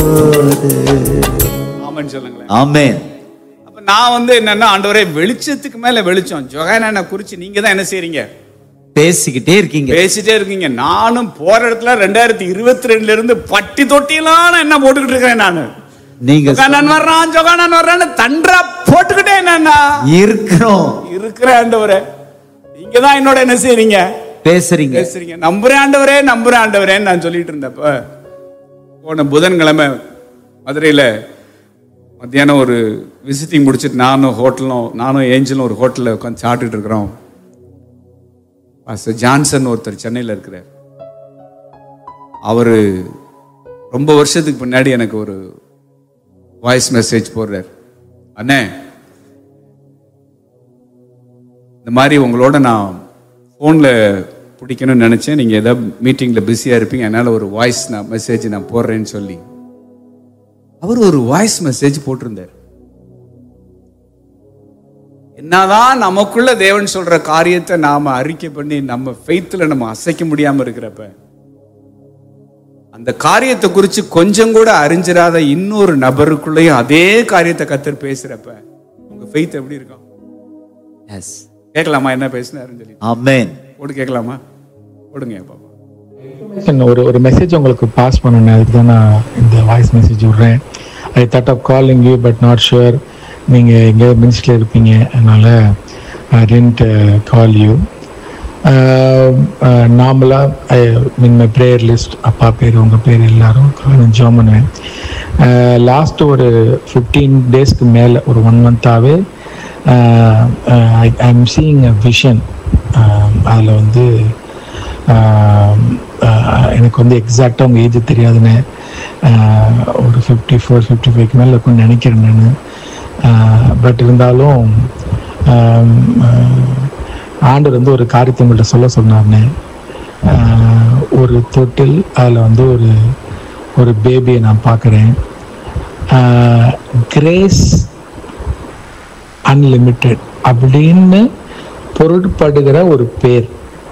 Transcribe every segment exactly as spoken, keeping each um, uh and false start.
ஆமென் சொல்லுங்களேன். ஆமென். அப்ப நான் வந்து என்னன்னா, ஆண்டவரே வெளிச்சத்துக்கு மேல வெளிச்சம், ஜொஹானானை குறிச்சு நீங்க தான் என்ன செய்றீங்க? பேசிக்கிட்டே இருக்கீங்க, பேசிட்டே இருக்கீங்க. நானும் போற இடத்துல ரெண்டாயிரத்தி இருபத்தி ரெண்டுல இருந்து பட்டி தொட்டிலாம் என்ன போட்டுக்கிட்டு இருக்கேன். நானு நீங்க ஜொஹானான் வர்றான் ஜொஹானான் வர்றான்னு தண்டா போட்டுக்கிட்டே என்னன்னா இருக்கிறோம் இருக்கிற ஆண்டவரே, நீங்க தான் என்னோட என்ன செய்றீங்க? பேசுறீங்க பேசுறீங்க நம்புறேன் ஆண்டவரே, நம்புறேன் ஆண்டவரேன்னு நான் சொல்லிட்டு இருந்தப்ப, போன புதன்கிழமை மதுரையில மத்தியானம் ஒரு விசிட்டிங் முடிச்சுட்டு நானும் ஹோட்டலும் நானும் ஏஞ்சலும் ஒரு ஹோட்டலில் உட்காந்து சாப்பிட்டுட்டு இருக்கிறோம். பாஸ்டர் ஜான்சன் ஒருத்தர் சென்னையில் இருக்கிறார். அவர் ரொம்ப வருஷத்துக்கு முன்னாடி எனக்கு ஒரு வாய்ஸ் மெசேஜ் போடுறார். அண்ணே, இந்த மாதிரி உங்களோட நான் ஃபோனில் பிடிக்கணும்னு நினச்சேன், நீங்கள் ஏதாவது மீட்டிங்கில் பிஸியாக இருப்பீங்க, அதனால் ஒரு வாய்ஸ் நான் மெசேஜ் நான் போடுறேன்னு சொல்லி அவர் ஒரு வாய்ஸ் மெசேஜ் போட்டிருந்தார். என்னதான் நமக்குள்ள தேவன் சொல்ற காரியத்தை நாம அறிக்கை பண்ணி நம்ம ஃபெய்த்ல நம்ம அசைக்க முடியாம இருக்கிறப்ப, அந்த காரியத்தை குறித்து கொஞ்சம் கூட அறிஞ்சிராத இன்னொரு நபருக்குள்ளேயும் அதே காரியத்தை கர்த்தர் பேசுறப்ப உங்க ஃபெய்த் எப்படி இருக்கும்? எஸ், கேட்கலாமா என்ன பேசினாருன்னு சொல்லி? ஆமென். போட்டு கேட்கலாமா? போடுங்க பாப்பா. ஒரு ஒரு மெசேஜ் உங்களுக்கு பாஸ் பண்ணணும், அதுக்கு தான் நான் இந்த வாய்ஸ் மெசேஜ் விடுறேன். I thought of calling you but not sure நீங்கள் எங்கே மினிஸ்ட்ரியில் இருப்பீங்க, அதனால் ஐ டிடன்ட் கால் யூ. நார்மலாக ஐ மீன் மை ப்ரேயர் லிஸ்ட், அப்பா பேர் உங்கள் பேர் எல்லாரும் காணும் ஜாம் பண்ணுவேன். லாஸ்ட்டு ஒரு ஃபிஃப்டீன் டேஸ்க்கு மேலே ஒரு one மந்த்தாகவே I I'm seeing a vision. அதில் வந்து எனக்கு வந்து எக்ஸாக்டாக உங்கள் ஏஜ் தெரியாதுன்னு, ஒரு ஃபிஃப்டி ஃபோர் ஃபிஃப்டி ஃபைவ்க்கு மேலே இருக்கும்னு நினைக்கிறேன் நான். பட் இருந்தாலும் ஆண்டவர் வந்து ஒரு காரியத்தை உங்கள்கிட்ட சொல்ல சொன்னார்னே. ஒரு தொட்டில், அதில் வந்து ஒரு ஒரு பேபியை நான் பார்க்குறேன். கிரேஸ் அன்லிமிட்டெட் அப்படின்னு பொருட்படுகிற ஒரு பேர்.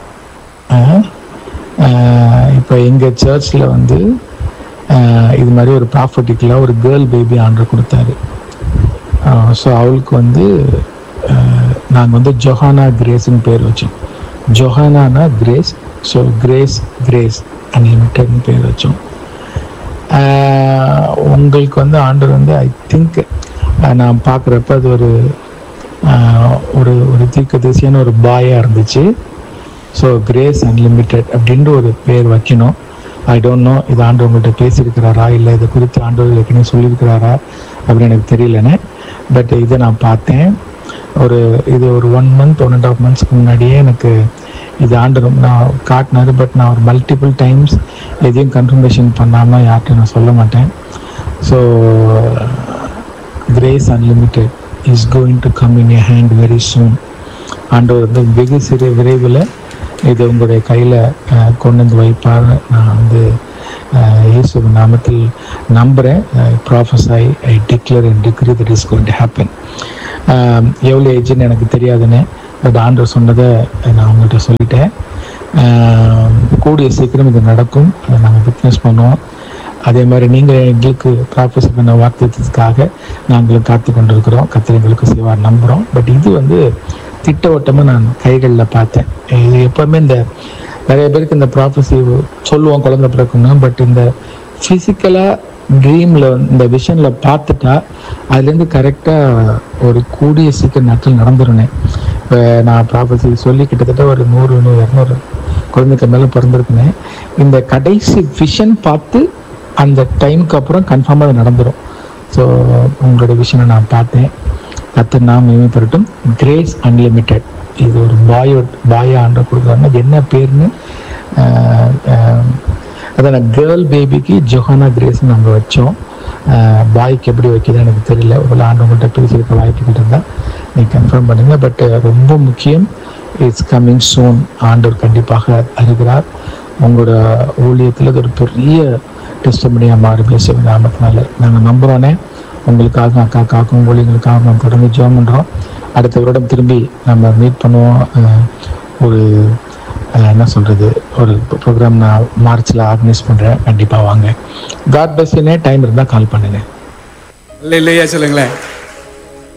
இப்போ எங்கள் சர்ச்சில் வந்து இது மாதிரி ஒரு ப்ராஃபட்டிக்கில் ஒரு கேர்ள் பேபி ஆண்டர் கொடுத்தாரு. ஸோ அவளுக்கு வந்து நாங்கள் வந்து ஜொஹானா கிரேஸ்ன்னு பேர் வச்சோம். ஜொஹானானா கிரேஸ், ஸோ கிரேஸ் கிரேஸ் அன்லிமிட்டட்னு பேர் வச்சோம். உங்களுக்கு வந்து ஆண்டர் வந்து ஐ திங்க் நான் பார்க்குறப்ப அது ஒரு ஒரு ஒரு தீர்க்கதரிசியான ஒரு பாயாக இருந்துச்சு. ஸோ கிரேஸ் அன்லிமிட்டெட் அப்படின்ற ஒரு பேர் வைக்கணும். ஐ டோன்ட் நோ இது ஆண்டவர் உங்கள்கிட்ட பேசியிருக்கிறாரா, இல்லை இதை குறித்து ஆண்டவர் ஏற்கனவே சொல்லியிருக்கிறாரா அப்படின்னு எனக்கு தெரியலன்னு. பட் இதை நான் பார்த்தேன். ஒரு இது ஒரு one month one and half மந்த்ஸ்க்கு முன்னாடியே எனக்கு இது ஆண்டவர் நான் காட்டினார். பட் நான் ஒரு மல்டிபிள் டைம்ஸ் எதையும் கன்ஃபர்மேஷன் பண்ணாமல் யார்கிட்டையும் நான் சொல்ல மாட்டேன். So grace unlimited is going to come in your hand very soon. ஆண்டவர் வந்து வெகு சிறு விரைவில் இது உங்களுடைய கையில் கொண்டு வந்து வைப்பார். நான் வந்து இயேசு நாமத்தில் நம்புகிறேன். ப்ராஃபஸை ஐ declare and டிக்ரீ that is going to happen. எவ்வளோ ஏஜ்னு எனக்கு தெரியாதுன்னு, பட் ஆண்டவர் சொன்னதை நான் உங்கள்கிட்ட சொல்லிட்டேன். கூடிய சீக்கிரம் இது நடக்கும், அதை நாங்கள் விட்னஸ் பண்ணுவோம். அதே மாதிரி நீங்கள் எங்களுக்கு ப்ராஃபஸி பண்ண வாக்குத்தத்துக்காக நாங்களும் காத்து கொண்டிருக்கிறோம். கர்த்தர் எங்களுக்கு செய்வார் நம்புகிறோம். பட் இது வந்து திட்டவட்டமாக நான் கைகளில் பார்த்தேன். இது எப்போவுமே இந்த நிறைய பேருக்கு இந்த ப்ராஃபஸி சொல்லுவோம் குழந்தை பிறக்கும்னா, பட் இந்த ஃபிசிக்கலாக ட்ரீமில் இந்த விஷனில் பார்த்துட்டா அதுலேருந்து கரெக்டாக ஒரு கூடிய சீக்கிரம் நாட்கள் நடந்துருனேன். இப்போ நான் ப்ராஃபஸி சொல்லி கிட்டத்தட்ட ஒரு நூறு நூறு இரநூறு குழந்தைக்கு மேலே பிறந்திருக்குனேன். இந்த கடைசி விஷன் பார்த்து அந்த டைமுக்கு அப்புறம் கன்ஃபார்மாக அது நடந்துடும். ஸோ உங்களோட விஷனை நான் பார்த்தேன். கர்த்தர் நாம் மேம்படட்டும். கிரேஸ் அன்லிமிட்டெட் இது ஒரு பாயோ பாயா ஆண்டர் கொடுக்குறாங்க. என்ன பேர்னு அதான் கேர்ள் பேபிக்கு ஜொஹானா கிரேஸ்ன்னு நாங்கள் வச்சோம். பாய்க்கு எப்படி வைக்கிறதுன்னு எனக்கு தெரியல. ஒரு ஆண்டவங்கள்ட்ட பேசியிருக்க வாய்ப்புக்கிட்ட இருந்தால் நீங்கள் கன்ஃபார்ம் பண்ணுங்கள். பட் ரொம்ப முக்கியம், இட்ஸ் கம்மிங் சூன். ஆண்டவர் கண்டிப்பாக அறிகிறார். உங்களோட ஊழியத்தில் அது ஒரு பெரிய டெஸ்டிமனியாக மாறும் இயேசுவின் நாமத்தினால நாங்கள் நம்புகிறோன்னே. உங்களுக்காக அக்காக்காகவும் ஊழியர்களுக்காக நம்ம தொடர்ந்து ஜெபம் பண்ணுறோம். அடுத்த வருடம் திரும்பி நம்ம மீட் பண்ணுவோம். ஒரு அஹ், என்ன சொல்கிறது, ஒரு ப்ரோக்ராம் நான் மார்ச்சில் ஆர்கனைஸ் பண்ணுறேன். கண்டிப்பாக வாங்க. காட் பஸ்ஸுனே டைம் இருந்தால் கால் பண்ணுங்கள். இல்லை இல்லையா சொல்லுங்களேன்.